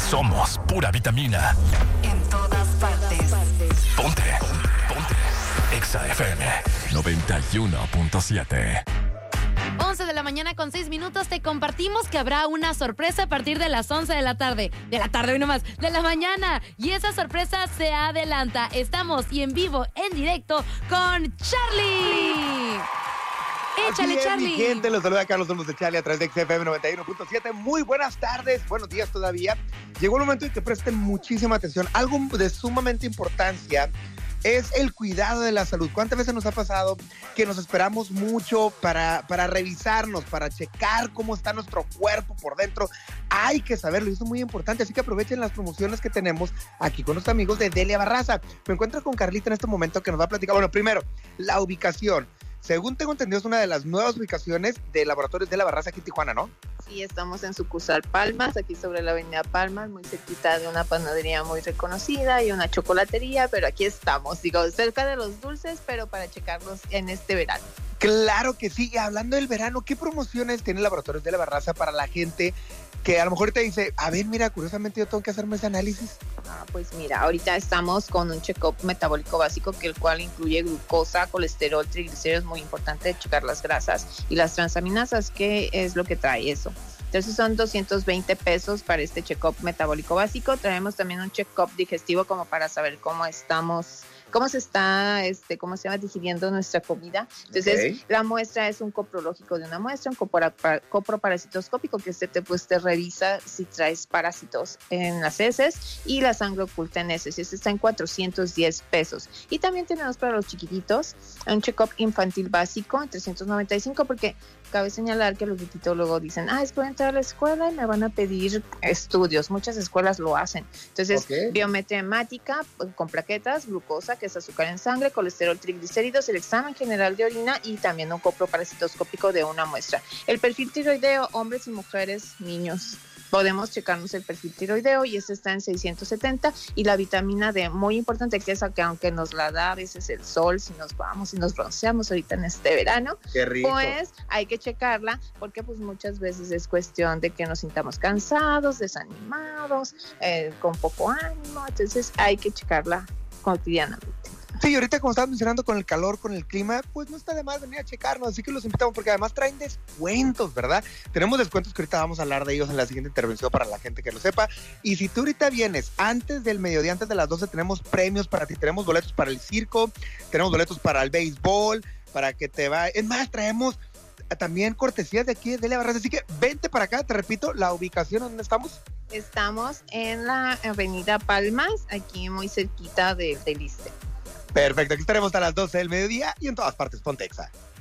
Somos pura vitamina. En todas partes. Ponte. Exa FM 91.7. 11 de la mañana con 6 minutos. Te compartimos que habrá una sorpresa a partir de las 11 de la tarde. De la tarde, hoy nomás, de la mañana. Y esa sorpresa se adelanta. Estamos y en vivo, en directo, con Charlie. Échale, Charlie. Mi gente, los saluda Carlos Olmos de Charlie a través de XFM 91.7. Muy buenas tardes, buenos días todavía. Llegó el momento en que presten muchísima atención. Algo de sumamente importancia es el cuidado de la salud. ¿Cuántas veces nos ha pasado que nos esperamos mucho para revisarnos, para checar cómo está nuestro cuerpo por dentro? Hay que saberlo y eso es muy importante, así que aprovechen las promociones que tenemos aquí con los amigos de Delia Barraza. Me encuentro con Carlita en este momento que nos va a platicar. Bueno, primero, la ubicación. Según tengo entendido, es una de las nuevas ubicaciones de Laboratorios de la Barraza aquí en Tijuana, ¿no? Sí, estamos en sucursal Palmas, aquí sobre la avenida Palmas, muy cerquita de una panadería muy reconocida y una chocolatería, pero aquí estamos, digo, cerca de los dulces, pero para checarlos en este verano. Claro que sí, y hablando del verano, ¿qué promociones tiene Laboratorios de la Barraza para la gente que a lo mejor te dice, a ver, mira, curiosamente yo tengo que hacerme ese análisis? Pues mira, ahorita estamos con un check-up metabólico básico, que el cual incluye glucosa, colesterol, triglicéridos, muy importante checar las grasas y las transaminasas, que es lo que trae eso. Entonces son 220 pesos para este check-up metabólico básico. Traemos también un check-up digestivo como para saber cómo estamos, cómo se está, cómo se va digiriendo nuestra comida. Entonces, La muestra es un coprológico de una muestra, un coproparasitoscópico, que te revisa si traes parásitos en las heces y la sangre oculta en heces. Este está en 410 pesos. Y también tenemos para los chiquititos un check-up infantil básico en 395, porque cabe señalar que los chiquitos luego dicen, es que voy a entrar a la escuela y me van a pedir estudios. Muchas escuelas lo hacen. Entonces, biometría hemática con plaquetas, glucosa, que es azúcar en sangre, colesterol, triglicéridos, el examen general de orina y también un coproparasitoscópico de una muestra. El perfil tiroideo, hombres y mujeres, niños. Podemos checarnos el perfil tiroideo y este está en 670, y la vitamina D, muy importante, que es que aunque nos la da a veces el sol, si nos vamos y nos bronceamos ahorita en este verano, qué rico, pues hay que checarla, porque pues muchas veces es cuestión de que nos sintamos cansados, desanimados, con poco ánimo, entonces hay que checarla cotidianamente. Sí, ahorita como estabas mencionando con el calor, con el clima, pues no está de más venir a checarnos, así que los invitamos porque además traen descuentos, ¿verdad? Tenemos descuentos que ahorita vamos a hablar de ellos en la siguiente intervención para la gente que lo sepa. Y si tú ahorita vienes antes del mediodía, antes de las 12, tenemos premios para ti, tenemos boletos para el circo, tenemos boletos para el béisbol, para que te vaya. Es más, traemos también cortesías de aquí de Delia Barraza, así que vente para acá, te repito, la ubicación donde estamos. Estamos en la avenida Palmas, aquí muy cerquita del ISSSTE. Perfecto, aquí estaremos hasta las 12 del mediodía y en todas partes, ponte Exa.